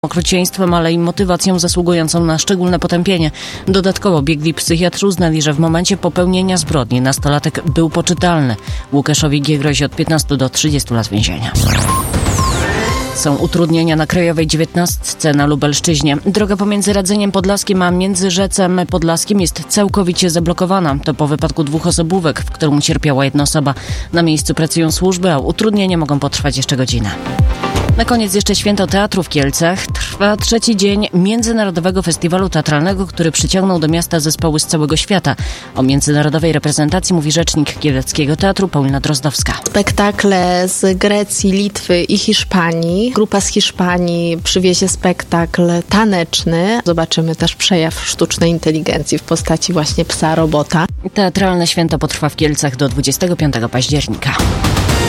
okrucieństwem, ale i motywacją zasługującą na szczególne potępienie. Dodatkowo biegli psychiatrzy uznali, że w momencie popełnienia zbrodni nastolatek był poczytalny. Łukaszowi G. grozi od 15 do 30 lat więzienia. Są utrudnienia na Krajowej 19 na Lubelszczyźnie. Droga pomiędzy Radzeniem Podlaskim a Międzyrzecem Podlaskim jest całkowicie zablokowana. To po wypadku 2 osobówek, w którym ucierpiała jedna osoba. Na miejscu pracują służby, a utrudnienia mogą potrwać jeszcze godzinę. Na koniec jeszcze Święto Teatru w Kielcach. Trwa 3. dzień Międzynarodowego Festiwalu Teatralnego, który przyciągnął do miasta zespoły z całego świata. O międzynarodowej reprezentacji mówi rzecznik Kieleckiego Teatru Paulina Drozdowska. Spektakle z Grecji, Litwy i Hiszpanii. Grupa z Hiszpanii przywiezie spektakl taneczny. Zobaczymy też przejaw sztucznej inteligencji w postaci właśnie psa robota. Teatralne święto potrwa w Kielcach do 25 października.